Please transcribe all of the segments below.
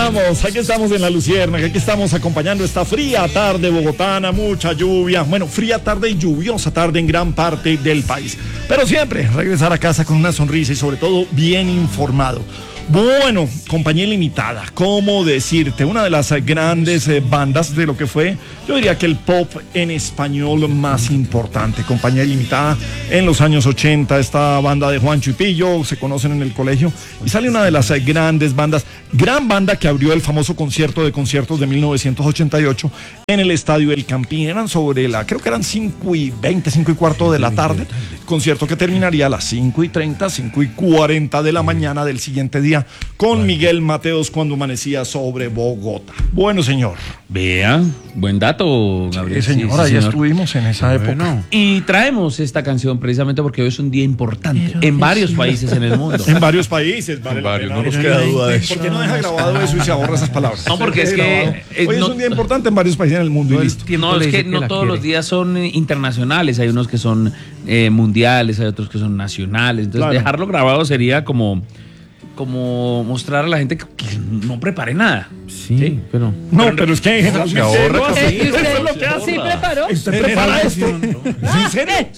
Aquí estamos en La Luciérnaga, aquí estamos acompañando esta fría tarde bogotana, mucha lluvia, bueno, fría tarde y lluviosa tarde en gran parte del país, pero siempre regresar a casa con una sonrisa y sobre todo bien informado. Bueno, Compañía Ilimitada, ¿cómo decirte? Una de las grandes bandas de lo que fue, yo diría que el pop en español más importante. Compañía Ilimitada en los años 80, esta banda de Juancho y Pillo, se conocen en el colegio, y sale una de las grandes bandas, gran banda que abrió el famoso concierto de conciertos de 1988 en el Estadio El Campín. Eran sobre creo que eran 5:20, 5:15 de la tarde, concierto que terminaría a las 5:30, 5:40 de la mañana del siguiente día, con Miguel Mateos cuando amanecía sobre Bogotá. Bueno, señor. Vea, buen dato, Gabriel. Sí, señor, ahí estuvimos en esa época. Y traemos esta canción precisamente porque hoy es un día importante en varios países en el mundo. En varios países, vale la pena. No nos queda duda de eso. ¿Por qué no deja grabado eso y se ahorra esas palabras? No, porque es que... hoy es un día importante en varios países en el mundo y listo. No, es que no todos los días son internacionales. Hay unos que son mundiales, hay otros que son nacionales. Entonces, claro, dejarlo grabado sería como mostrar a la gente que no prepare nada. Sí, pero... No, pero es que se ahorra. ¿Sí preparó? ¿Usted prepara esto? ¿En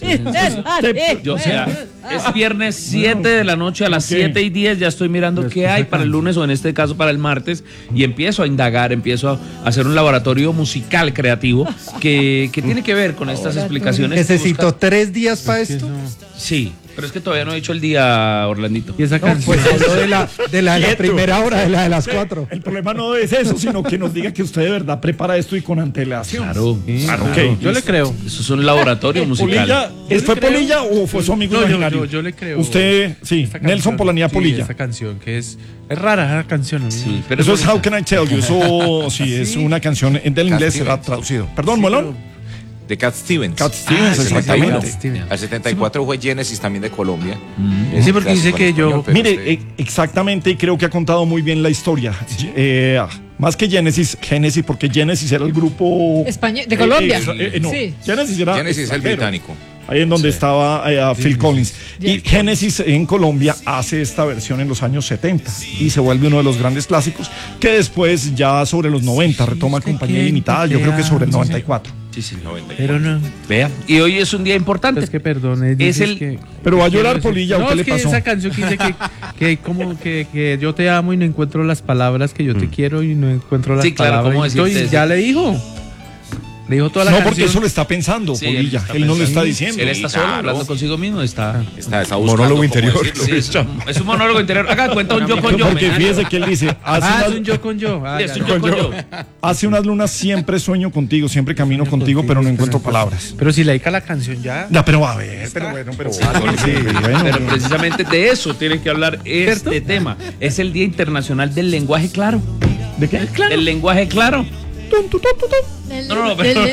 serio? O sea, es viernes 7 de la noche, a las 7:10 ya estoy mirando qué hay para el lunes o en este caso para el martes y empiezo a indagar, empiezo a hacer un laboratorio musical creativo que tiene que ver con estas explicaciones. ¿Necesito 3 días para esto? Sí, pero es que todavía no he hecho el día, Orlandito. Y esa canción de la primera hora, de las 4. El problema no es eso, sino que nos diga que usted de verdad prepara esto y con antelación. Claro, claro. Okay. Yo le creo. Eso es un laboratorio musical. ¿Fue Polilla o fue su amigo imaginario? Yo le creo. Usted, sí, Nelson Polanía Polilla. Esta canción que es rara esa canción. ¿No? Sí, pero eso es How Can I Tell You. Eso sí, es una canción del inglés, será traducido. Perdón, Molón. De Cat Stevens. Cat Stevens, exactamente. Al 74 fue Genesis también de Colombia. Sí, porque dice que yo... Mire, exactamente, y creo que ha contado muy bien la historia. Más que Genesis, porque Genesis era el grupo... Español, de Colombia. No, sí. Genesis es el británico. Ahí en donde estaba Phil Collins. Y Genesis en Colombia hace esta versión en los años 70 y se vuelve uno de los grandes clásicos que después ya sobre los 90 retoma Compañía Ilimitada, yo creo que sobre el 94. Sí, 94. Pero no. Vea. Y hoy es un día importante. Es que perdone. Pero va a llorar Polilla, ¿o qué le pasó? No, es que esa canción que dice que como que yo te amo y no encuentro las palabras, que yo te quiero y no encuentro las palabras. ¿Cómo decirte ya le dijo. Le dijo toda la canción. No, porque eso lo está pensando, Polilla. Él no lo está diciendo. Él está solo hablando consigo mismo. Está monólogo interior. Sí, es un monólogo interior. Acá cuenta un yo con yo. Porque fíjese que él dice... es un yo con yo. Es un yo con yo. Hace unas lunas siempre sueño contigo, siempre camino contigo, pero no encuentro palabras. Pero si le dedica la canción ya... No, pero a ver, Pero precisamente de eso tiene que hablar este tema. Es el Día Internacional del Lenguaje Claro. ¿De qué? Del lenguaje claro. No, pero...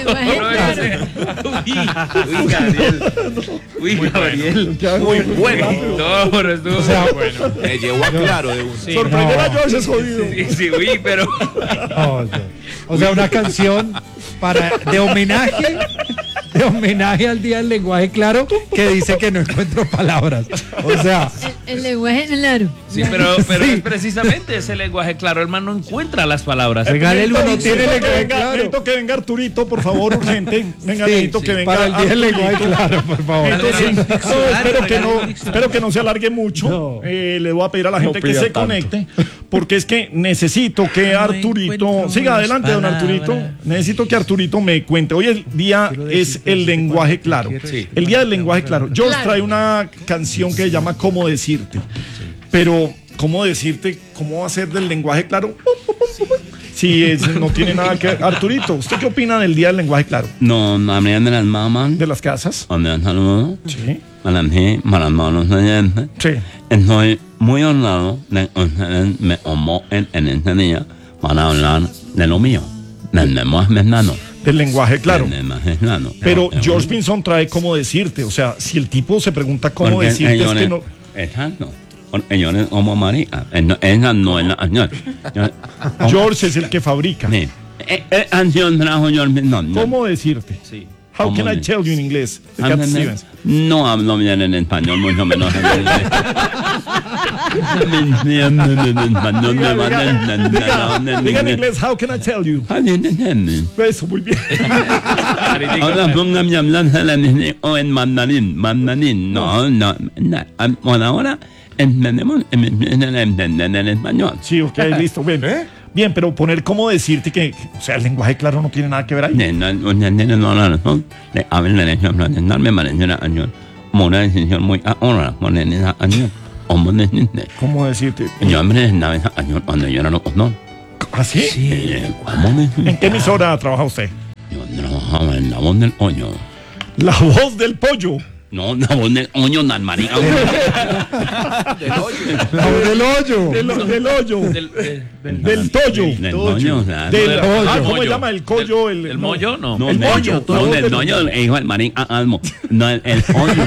Uy, Gabriel. Muy bueno. No, pero estuvo bueno. Me llevó a claro de un... Sorprender a George es jodido. Sí, uy, pero... O sea, una canción de homenaje al Día del Lenguaje Claro, que dice que no encuentro palabras. O sea... El lenguaje claro. Sí, pero es precisamente ese lenguaje claro. El man no encuentra las palabras. Regálelo, no tiene lenguaje claro. Necesito que venga Arturito, por favor, urgente. Venga, necesito que venga para el Día del Lenguaje Claro, por favor. Espero que no se alargue mucho. No. Le voy a pedir a la gente que se conecte, porque es que necesito que Arturito... Siga adelante, don Arturito. Necesito que Arturito me cuente. Hoy el día es el lenguaje claro. El Día del Lenguaje Claro. George trae una canción que se llama ¿Cómo decirte? Pero, ¿cómo decirte? ¿Cómo va a ser del lenguaje claro? Si no tiene nada que ver. Arturito, ¿usted qué opina del Día del Lenguaje Claro? No, también de las mamás. ¿De las casas? Un saludo. Sí. Para mí, para los manos oyentes. Sí. Estoy muy honrado de que ustedes me convoquen en este día para hablar de lo mío, del lenguaje mexicano. Del lenguaje claro. Del lenguaje mexicano. Pero George Pinson trae cómo decirte. O sea, si el tipo se pregunta cómo decirte, es que no. Exacto. Ellos como marica. Esa no es la canción. George es el que fabrica. Sí. Canción trajo George Pinson. ¿Cómo decirte? Sí. How can I tell you en inglés? De Cat Stevens. No hablo bien en español, mucho menos en inglés. Diga en inglés, how can I tell you? Eso, muy bien. Ahora póngame a hablar en mandarín. No. Por ahora entendemos en español. Sí, ok, listo. Bien. Bien, pero poner cómo decirte que, o sea, el lenguaje claro no tiene nada que ver ahí. Una decisión muy ahora, ¿Cómo decirte? yo me cuando yo era loco, ¿no? ¿Ah, sí? ¿Cómo ¿En qué emisora trabaja usted? Yo trabajaba en La Voz del Oño. La Voz del Pollo. No, La Voz del Oño, Nan María. La Voz del Hoyo. Del Hoyo. Del Toyo. Del Oño, claro. ¿Cómo se llama? ¿El collo? ¿El mollo? No. No, el Moño. No, del Oño, el hijo del Marín Almo. No, el Oño.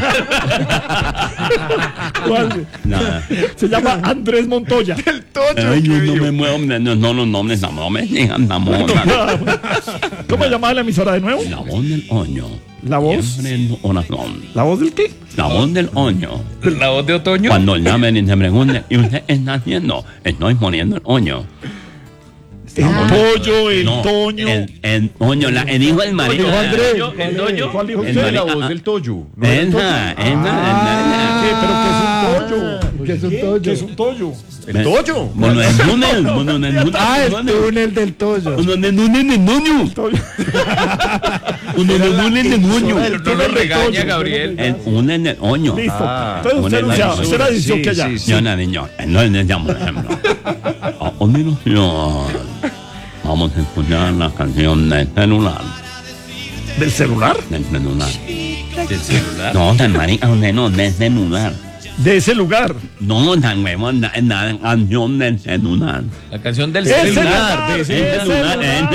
¿Cuál? Nada. Se llama Andrés Montoya. Ay, yo no me muevo, no los nombres, no me digan, ¿Cómo se llamaba la emisora de nuevo? La Voz del Oño. ¿La Voz? Siempre en oración. ¿La Voz del qué? La Voz del Oño. ¿La voz de otoño? Cuando llamen y se pregunten, ¿y usted está haciendo? Estoy poniendo el oño. El pollo, el No, toño. el oño, el hijo del marido. ¿El toño? ¿Cuál dijo El usted? marido. La voz del Toyo. Esa. ¿Qué? ¿Pero qué es un pollo? ¿Qué es un toyo? ¿Qué es un toyo? El Toyo. Bueno, el túnel. El túnel del toyo. Uno de túnel de Nuño. Uno de túnel de Nuño. No lo regaña, Gabriel. El túnel de Oño. Listo. Entonces usted anunciaba, usted era dicho que allá. Yo no niño, no le llamo por ejemplo. A continuación, vamos a escuchar la canción del celular. ¿Del celular? Del celular. ¿Del celular? No, del marica, no, del celular. De ese lugar. No, tan huevón, la canción del celular. La canción del El celular. celular. El celular.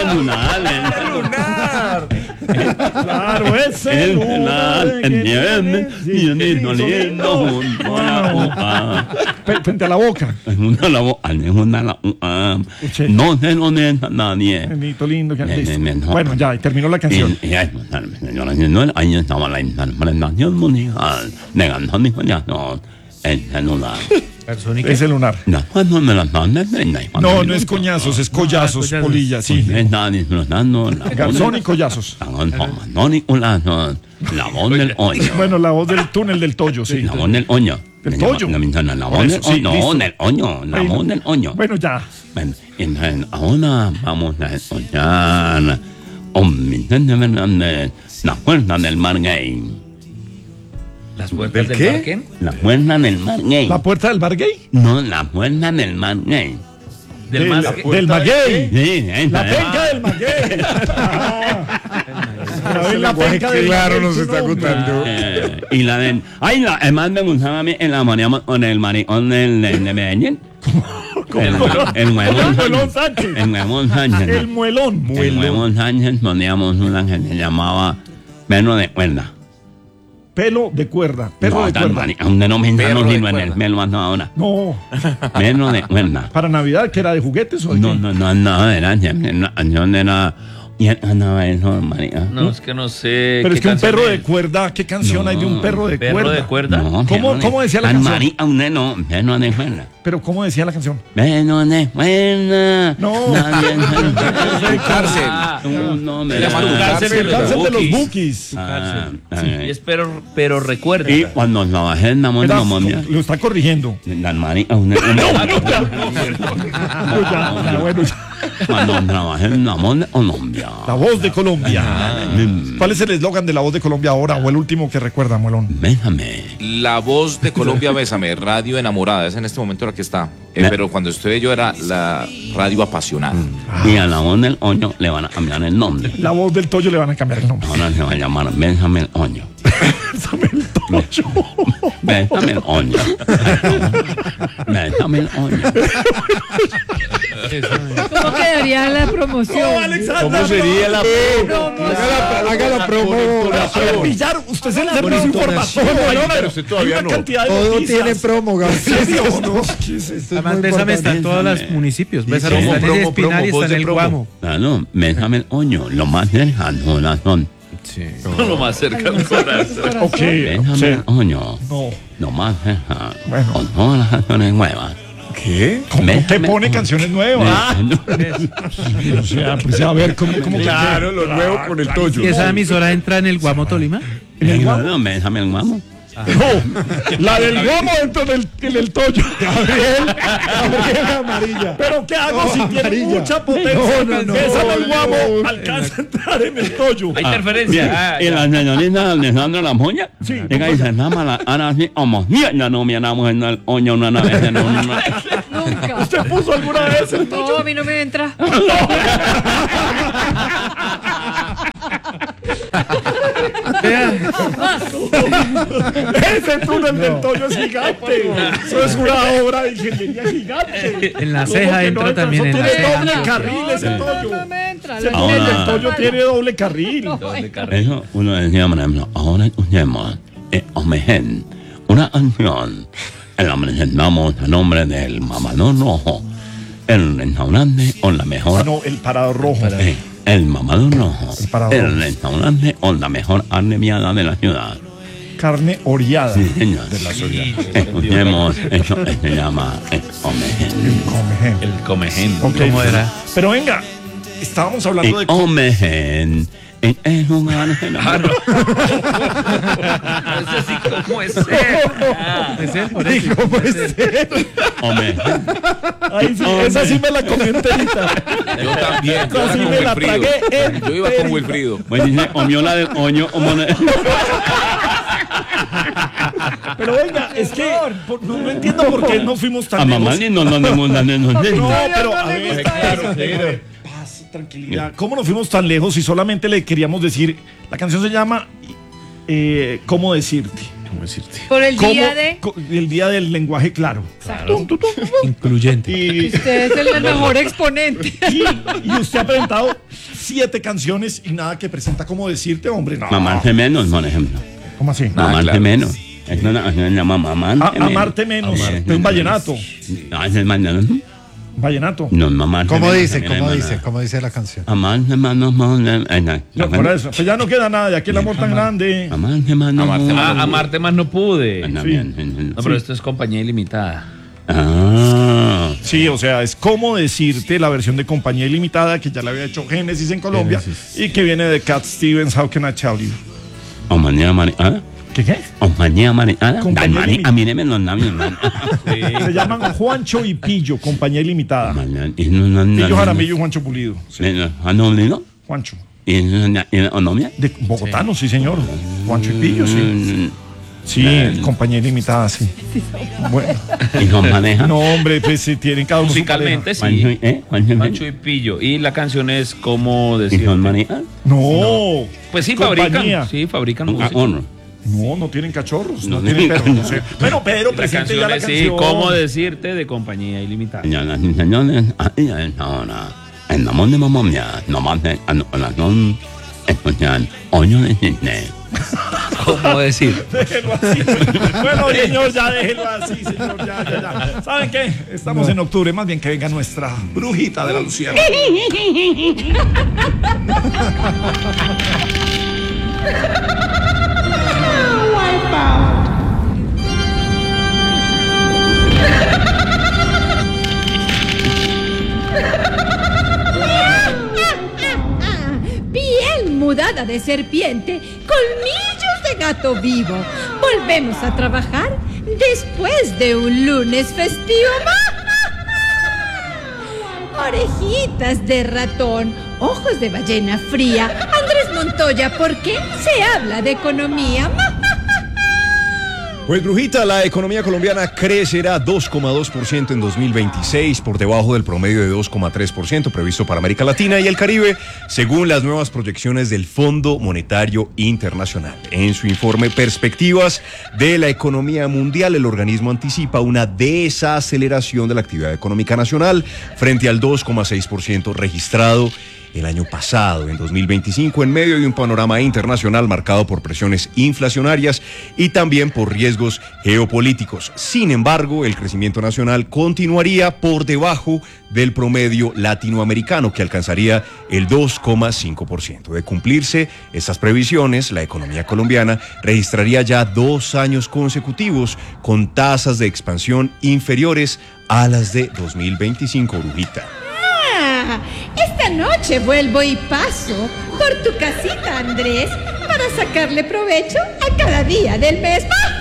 Claro, es El celular, entiende, viene doliendo junto a la boca. Frente a la boca. Junto a la boca, junto a la boca. No se lo deja nadie. Benito lindo. Listo. No. Bueno, ya, y terminó la canción. Ahí estaba la interpretación musical de Antonio Collazo, el celular. Es el lunar. Cuando me las mandan, No, no es coñazos, es collazos, polilla, sí. Está disfrutando la Garzón y collazos. la voz del oño. Bueno, la voz del túnel del Toyo, sí. La voz del oño. ¿Del Toyo? La Por voz eso, del sí, oño. listo. No, del oño. La Ahí no. voz del oño. Bueno, ya. Bueno, entonces ahora vamos a escuchar Vicente Fernández, La Puerta del Mar Gay. ¿Las puertas del qué? parque? La Puerta del Mar Gay. ¿La puerta del bar gay? No, La Puerta del Mar Gay. Del más que- Del maguey. Sí, La esa es. penca del maguey. La penca del Claro, maguey, nos su está nombre. contando. Y la de. Ay, además me gustaba a mí en la maníamos con el maricón de Medellín. El Muelón Sánchez. El Muelón Sánchez. El muelón. El Muelón Sánchez poníamos una que se llamaba Perro de Cuerda. Pelo de cuerda. Perro No, de tan cuerda. marica, donde no me Perro entramos de sino en el cuerda. pelo hasta ahora. No. Perro de Cuerda. Para Navidad, que era de juguetes o de No, qué? no, era siempre una canción era. Y andaba eso, marica. No, es que no sé. Pero es qué que un canción perro es. de cuerda, ¿qué canción hay de un perro de ¿Perro cuerda? de cuerda? No, ¿Cómo decía la Tan canción? marica, usted no, perro de cuerda. Pero ¿cómo decía la canción? Perro de cuerda. No. Nadie se Cárcel. No, me Se llama da- Tu Cárcel de El los cárcel de los Bukis. Bukis. Ah, Y es pero recuerda. y cuando trabajé en la Era- Monta Mundial, lo está corrigiendo. la marica, usted Ya, bueno, ya. cuando trabajé en la Monta Colombia. La voz de Colombia. ¿Cuál es el eslogan de la voz de Colombia ahora o el último que recuerda, Muelón? Bésame. La voz de Colombia, Bésame, radio enamorada, es en este momento la que está. Pero cuando estuve yo era la radio apasionada. Y a la voz del oño le van a cambiar el nombre. La voz del Toyo le van a cambiar el nombre. Ahora se va a llamar Bésame el oño. Bésame el Toyo. Bésame el oño. Bésame el oño. ¿Cómo quedaría la promoción? ¿Cómo sería la Haga la promo? Para pillar, usted es el servicio informativo, Muelón. pero usted todavía Hay una no. cantidad de Todo noticias. tiene promo, ¿En serio o no? ¿Qué es esto? Además, Bésame está en todos los municipios. Bésame promo, está en el promo, Espinal y promo, está en voz de el promo. Guamo. Claro, bésame el oño. Lo más cercano son Sí. Lo más cerca del corazón. Ok, o Déjame, sea, oño. no. Nomás deja. Bueno. Con todas las canciones nuevas. ¿Qué? ¿Cómo te Déjame- pone canciones nuevas? O sea, pues a ver, ¿cómo Claro, lo nuevo con el Toyo. ¿Y esa emisora entra en el Guamo Tolima? ¿En el Guamo? No, déjame el Guamo. No, la del Guamo dentro del Toyo. Gabriel amarilla. Pero ¿qué hago si tiene mucha potencia? Esa del Guamo alcanza a entrar en el Toyo. Hay interferencia. Y la señorita Alejandra La Moña. Sí. Llega y se llama la Ana así, como, ya no miramos en el oño una vez. Nunca. ¿Usted puso alguna vez el No, Toyo? a mí no me entra. Ese túnel del Toyo es gigante. Eso es una obra de ingeniería gigante. En la ¿Cómo ceja que entra no también, Eso en la tiene ceja. doble carril ese No, Toyo. no me entra. Ese La túnel Ahora- del Toyo tiene doble carril. Eso uno decía, por ejemplo, ahora escuchemos Omegen, una canción en la que presentamos el nombre del mamador rojo, el restaurante o la mejor. No, el parado rojo. El mamador rojo, El parador. el restaurante o la mejor arneviada de la ciudad. Carne oreada. Sí, señor. Escuchemos eso que se llama Omegen. Comején. El comején. Ok. ¿Cómo era? Pero venga, estábamos hablando de... Omegen. En lugar de Ah, no. Eso sí, ¿cómo es ser? Es él, por eso. ¿Cómo es eso? Omegen. Ahí sí, esa sí me la comí enterita. Yo también, yo Esa sí era me con la Wilfrido. tragué Yo iba con Wilfrido. Pues dice, omiola del oño, Pero venga, es que no entiendo por qué no fuimos a tan mamá lejos. ni no demos No, pero no a le ver, gusta claro, paz, tranquilidad. ¿Cómo nos fuimos tan lejos si solamente le queríamos decir? La canción se llama ¿Cómo decirte? Por el día de. El día del lenguaje claro. Incluyente. Y, Usted es el mejor exponente. y usted ha presentado 7 canciones y nada que presenta ¿Cómo decirte, hombre? No. Mamarte menos, por ejemplo. ¿Cómo así? Mamarte claro. menos. Es una canción que se llama Mamarte menos. Amarte menos. Es un vallenato. No, ese es vallenato. Vallenato. No, mamarte ¿Cómo menos. dice? también ¿Cómo hay dice? manera. ¿Cómo dice la canción? Amarte menos, No, por eso. Pues ya no queda nada. De aquí el amor tan grande. Amarte menos. Amarte menos. Amarte más no pude. También. No, pero esto es compañía ilimitada. Ah. Sí, o sea, es como decirte la versión de Compañía Ilimitada que ya la había hecho Génesis en Colombia y que viene de Cat Stevens, How Can I Tell You. Compañía mariana. ¿Qué? Compañía mariana. Compañía A mí me los labios. Se llaman Juancho y Pillo, Compañía Ilimitada. Pillo Pillo Jaramillo y Juancho Pulido. Juancho. ¿Y Onomia? De bogotano, sí, señor. Juancho y Pillo, sí. Sí, Compañía Ilimitada, sí. Bueno. ¿Y nos maneja? No, hombre, pues sí, tienen cada uno su Musicalmente pareja. sí. Juancho y Pillo. Y la canción es como ¿Y decir. nos maneja? No. Pues sí, Compañía. fabrican. Sí, fabrican música. No, no tienen cachorros, no, No tienen tienen perros. No sé. cachorros. Bueno, Pedro, La presente ya canción la es canción. sí, cómo decirte de compañía ilimitada. Señoras y señores, ahí es ahora. En la món de mamá, no más de oración, escuchan Oño de Cisne. ¿Cómo decir? Déjenlo así. Bueno, señor, ya déjenlo así, señor. Ya. ¿Saben qué? Estamos en octubre, más bien que venga nuestra brujita de la Luciana. Piel mudada de serpiente, colmillos de gato vivo. Volvemos a trabajar después de un lunes festivo. Orejitas de ratón, ojos de ballena fría. Andrés Montoya, ¿por qué se habla de economía? Pues brujita, la economía colombiana crecerá 2,2% en 2026, por debajo del promedio de 2,3% previsto para América Latina y el Caribe, según las nuevas proyecciones del Fondo Monetario Internacional. En su informe Perspectivas de la Economía Mundial, el organismo anticipa una desaceleración de la actividad económica nacional frente al 2,6% registrado el año pasado, en 2025, en medio de un panorama internacional marcado por presiones inflacionarias y también por riesgos geopolíticos. Sin embargo, el crecimiento nacional continuaría por debajo del promedio latinoamericano, que alcanzaría el 2,5%. De cumplirse estas previsiones, la economía colombiana registraría ya 2 años consecutivos con tasas de expansión inferiores a las de 2025, Brujita. Esta noche vuelvo y paso por tu casita, Andrés, para sacarle provecho a cada día del mes.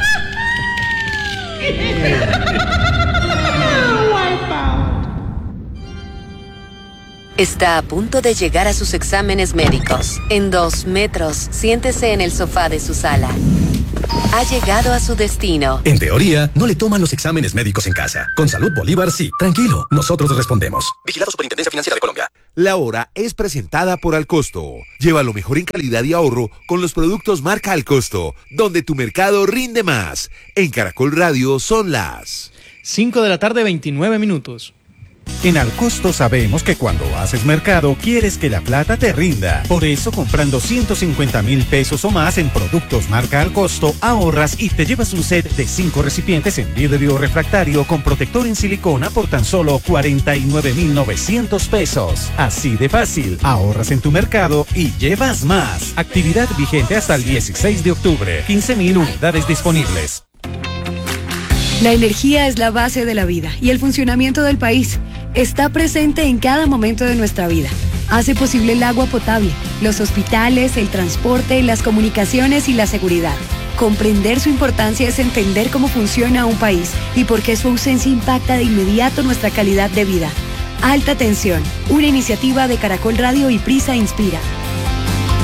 Está a punto de llegar a sus exámenes médicos. En 2 metros, siéntese en el sofá de su sala. Ha llegado a su destino. En teoría, no le toman los exámenes médicos en casa. Con Salud Bolívar, sí. Tranquilo, nosotros respondemos. Vigilado Superintendencia Financiera de Colombia. La hora es presentada por Alcosto. Lleva lo mejor en calidad y ahorro con los productos marca Alcosto, donde tu mercado rinde más. En Caracol Radio son las 5:29 p.m. En Alcosto sabemos que cuando haces mercado quieres que la plata te rinda. Por eso, comprando 150.000 pesos o más en productos marca Alcosto, ahorras y te llevas un set de 5 recipientes en vidrio refractario con protector en silicona por tan solo 49.900 pesos. Así de fácil, ahorras en tu mercado y llevas más. Actividad vigente hasta el 16 de octubre. 15.000 unidades disponibles. La energía es la base de la vida y el funcionamiento del país. Está presente en cada momento de nuestra vida. Hace posible el agua potable, los hospitales, el transporte, las comunicaciones y la seguridad. Comprender su importancia es entender cómo funciona un país y por qué su ausencia impacta de inmediato nuestra calidad de vida. Alta Tensión, una iniciativa de Caracol Radio y Prisa Inspira.